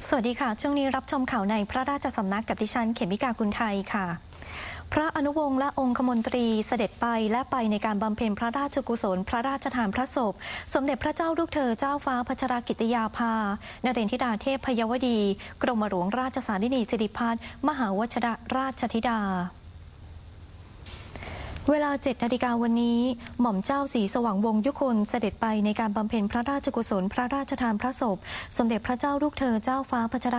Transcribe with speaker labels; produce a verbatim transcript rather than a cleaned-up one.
Speaker 1: สวัสดีค่ะช่วงนี้รับชมข่าวในพระราชสำนักกับดิฉันเขมิกากุลไทยค่ะพระอนุวงศ์และองคมนตรีเสด็จไปและไปในการบำเพ็ญพระราชกุศลพระราชทานพระศพสมเด็จพระเจ้าลูกเธอเจ้าฟ้าพัชรกิติยาภานเรนธิดาเทพพยวดีกรมหลวงราชสารินีสิริพัฒน์มหาวชิรราชธิดาเวลาเจ็ดนาฬิกาวันนี้หม่อมเจ้าศรีสว่างวงศ์ยุคนเสด็จไปในการบำเพ็ญพระราชกุศลพระราชทานพระศพสมเด็จพระเจ้าลูกเธอเจ้าฟ้าพัชร